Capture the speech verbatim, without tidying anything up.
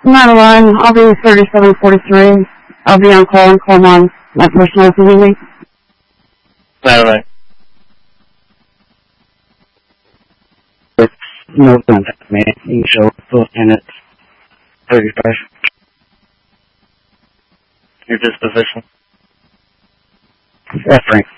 nine oh one, I'll be thirty-seven forty-three. I'll be on call and call on my personal if you need me. nine oh nine. It's no contact, man. You can show full and it's thirty-five. Your disposition. F. Frank.